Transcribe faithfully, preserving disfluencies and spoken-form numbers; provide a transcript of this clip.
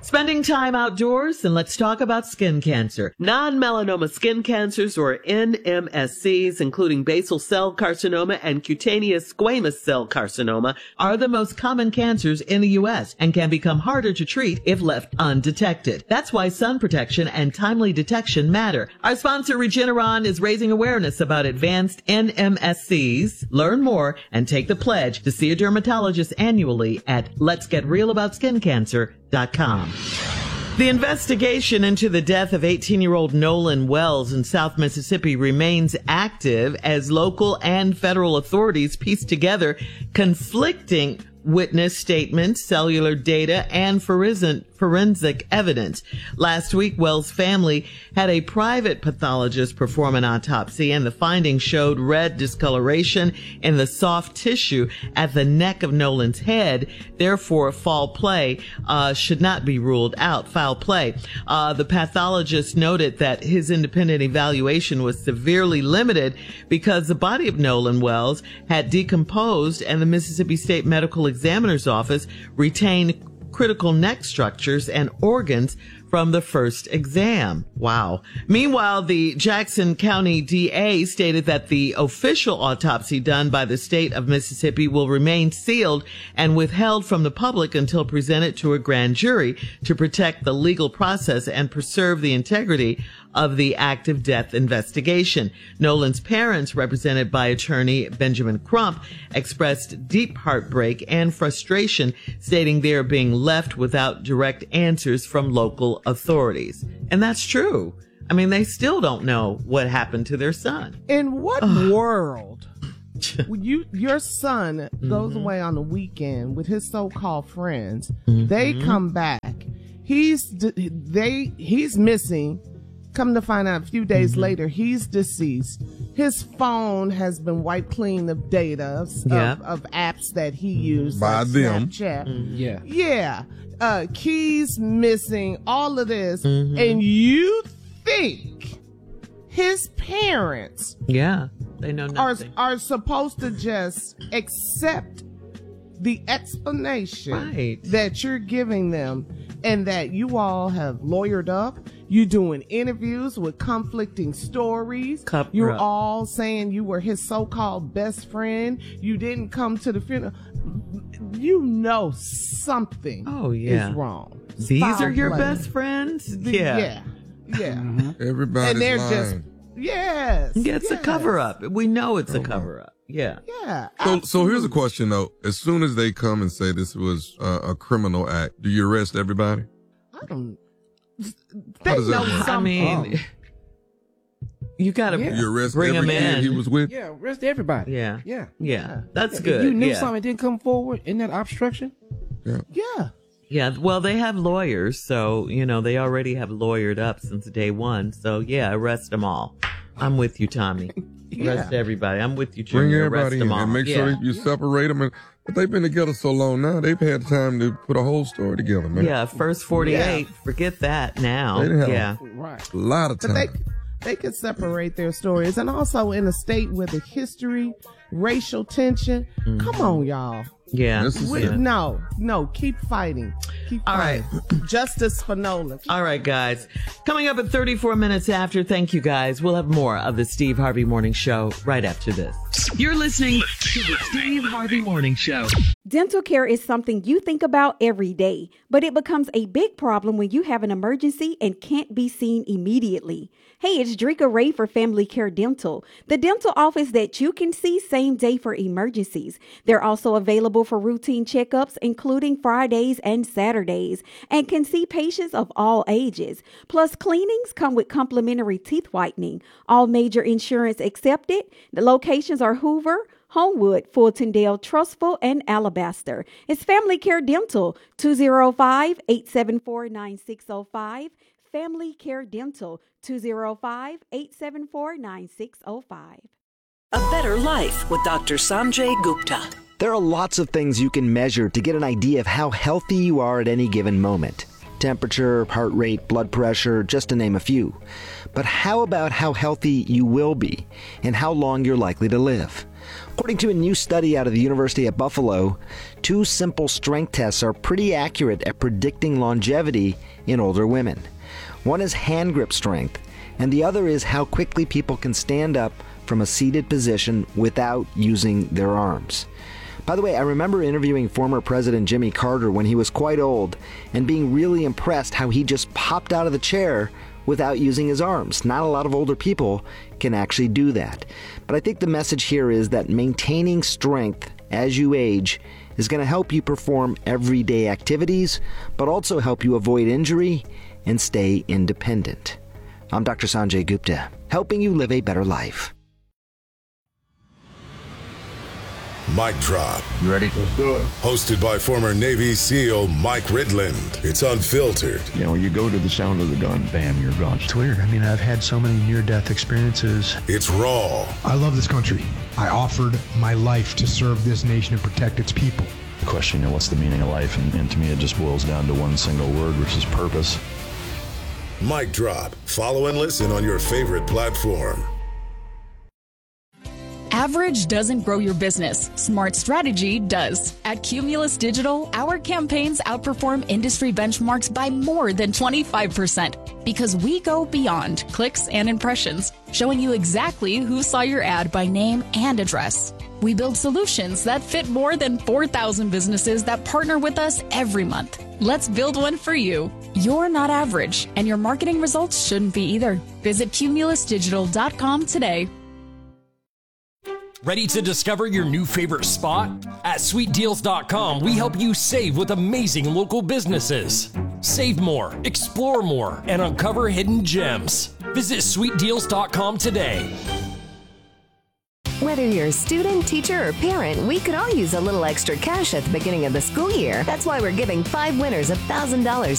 Spending time outdoors, and let's talk about skin cancer. Non-melanoma skin cancers, or N M S Cs, including basal cell carcinoma and cutaneous squamous cell carcinoma, are the most common cancers in the U S and can become harder to treat if left undetected. That's why sun protection and timely detection matter. Our sponsor, Regeneron, is raising awareness about advanced N M S Cs. Learn more and take the pledge to see a dermatologist annually at lets get real about skin cancer dot com. The investigation into the death of eighteen-year-old Nolan Wells in South Mississippi remains active as local and federal authorities piece together conflicting witness statements, cellular data, and forensic forensic evidence. Last week, Wells' family had a private pathologist perform an autopsy, and the findings showed red discoloration in the soft tissue at the neck of Nolan's head. Therefore, foul play uh, should not be ruled out. Foul play. Uh, the pathologist noted that his independent evaluation was severely limited because the body of Nolan Wells had decomposed, and the Mississippi State Medical Examiner's Office retained critical neck structures and organs from the first exam. Wow. Meanwhile, the Jackson County D A stated that the official autopsy done by the state of Mississippi will remain sealed and withheld from the public until presented to a grand jury to protect the legal process and preserve the integrity of the active death investigation. Nolan's parents, represented by attorney Benjamin Crump, expressed deep heartbreak and frustration, stating they are being left without direct answers from local authorities. And that's true. I mean, they still don't know what happened to their son. In what world when you your son goes mm-hmm. away on the weekend with his so-called friends, mm-hmm. they come back, he's they he's missing. Come to find out a few days mm-hmm. later, he's deceased. His phone has been wiped clean of data of, yeah. of, of apps that he used by like them. Snapchat. Mm-hmm. Yeah, yeah. Uh, keys missing. All of this, mm-hmm. and you think his parents, yeah, they know nothing, are are supposed to just accept the explanation right. that you're giving them, and that you all have lawyered up. You doing interviews with conflicting stories. Cover You're up. all saying you were his so-called best friend. You didn't come to the funeral. You know something oh, yeah. is wrong. These Foul are your play. best friends? The- Yeah. Yeah. Yeah. Mm-hmm. Everybody's And they're lying. just, yes. Yeah, it's yes. a cover-up. We know it's a Okay. cover-up. Yeah. Yeah. So, so here's a absolutely. question though. As soon as they come and say this was uh, a criminal act, do you arrest everybody? I don't. How They does that know work? something. I mean, you got to Yeah. You arrest bring every them kid in. he was with? yeah, arrest everybody. Yeah. yeah. Yeah, that's If good. you knew yeah. something didn't come forward in that obstruction. Yeah. Yeah, well, they have lawyers, so, you know, they already have lawyered up since day one. So, yeah, arrest them all. I'm with you, Tommy. Arrest Yeah. everybody. I'm with you, Bring Junior. everybody Arrest in them all. and make yeah. sure that you separate them. And, but they've been together so long now, they've had time to put a whole story together, man. Yeah, first forty-eight. Forget that now. They didn't have Yeah. Right. A lot of But time. they they could separate their stories, and also in a state with a history, racial tension. Mm-hmm. Come on, y'all. Yeah. This is We, Yeah. No, no, keep fighting. Keep All fighting. Justice for Nolan. All right, guys. Coming up at thirty-four minutes after, thank you, guys. We'll have more of the Steve Harvey Morning Show right after this. You're listening to the Steve Harvey Morning Show. Dental care is something you think about every day, but it becomes a big problem when you have an emergency and can't be seen immediately. Hey, it's Drika Ray for Family Care Dental, the dental office that you can see same day for emergencies. They're also available for routine checkups, including Fridays and Saturdays, and can see patients of all ages. Plus, cleanings come with complimentary teeth whitening. All major insurance accepted. The locations are Hoover, Homewood, Fultondale, Trustful, and Alabaster. It's Family Care Dental, two oh five, eight seven four, nine six oh five. Family Care Dental, two oh five, eight seven four, nine six oh five. A better life with Doctor Sanjay Gupta. There are lots of things you can measure to get an idea of how healthy you are at any given moment. Temperature, heart rate, blood pressure, just to name a few. But how about how healthy you will be and how long you're likely to live? According to a new study out of the University at Buffalo, two simple strength tests are pretty accurate at predicting longevity in older women. One is hand grip strength, and the other is how quickly people can stand up from a seated position without using their arms. By the way, I remember interviewing former President Jimmy Carter when he was quite old and being really impressed how he just popped out of the chair without using his arms. Not a lot of older people can actually do that. But I think the message here is that maintaining strength as you age is going to help you perform everyday activities, but also help you avoid injury and stay independent. I'm Doctor Sanjay Gupta, helping you live a better life. Mic Drop. You ready? Let's do it. Hosted by former Navy SEAL Mike Ridland. It's unfiltered. You know, you go to the sound of the gun, bam, you're gone. It's weird. I mean, I've had so many near-death experiences. It's raw. I love this country. I offered my life to serve this nation and protect its people. The question, you know, what's the meaning of life? And, and to me, it just boils down to one single word, which is purpose. Mic Drop. Follow and listen on your favorite platform. Average doesn't grow your business. Smart strategy does. At Cumulus Digital, our campaigns outperform industry benchmarks by more than twenty-five percent because we go beyond clicks and impressions, showing you exactly who saw your ad by name and address. We build solutions that fit more than four thousand businesses that partner with us every month. Let's build one for you. You're not average, and your marketing results shouldn't be either. Visit cumulus digital dot com today. Ready to discover your new favorite spot? At sweet deals dot com, we help you save with amazing local businesses. Save more, explore more, and uncover hidden gems. Visit sweet deals dot com today. Whether you're a student, teacher, or parent, we could all use a little extra cash at the beginning of the school year. That's why we're giving five winners one thousand dollars